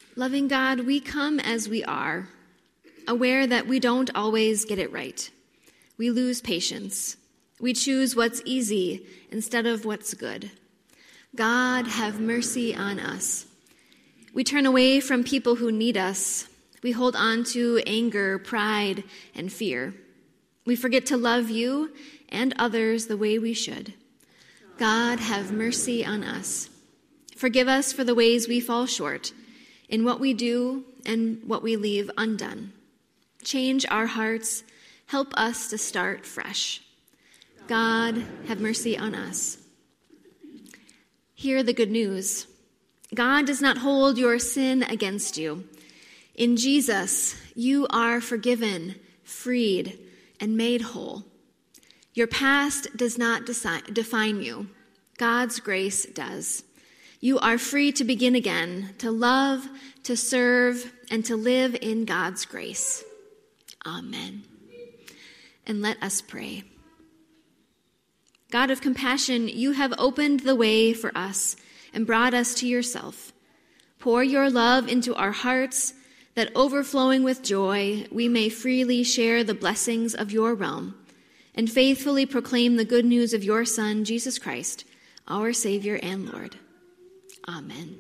Loving God, we come as we are, aware that we don't always get it right. We lose patience. We choose what's easy instead of what's good. God, have mercy on us. We turn away from people who need us. We hold on to anger, pride, and fear. We forget to love you and others the way we should. God, have mercy on us. Forgive us for the ways we fall short in what we do and what we leave undone. Change our hearts. Help us to start fresh. God, have mercy on us. Hear the good news. God does not hold your sin against you. In Jesus, you are forgiven, freed, and made whole. Your past does not define you. God's grace does. You are free to begin again, to love, to serve, and to live in God's grace. Amen. And let us pray. God of compassion, you have opened the way for us and brought us to yourself. Pour your love into our hearts, that overflowing with joy, we may freely share the blessings of your realm and faithfully proclaim the good news of your Son, Jesus Christ, our Savior and Lord. Amen.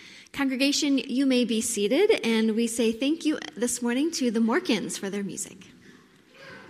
Congregation, you may be seated, and we say thank you this morning to the Morkins for their music.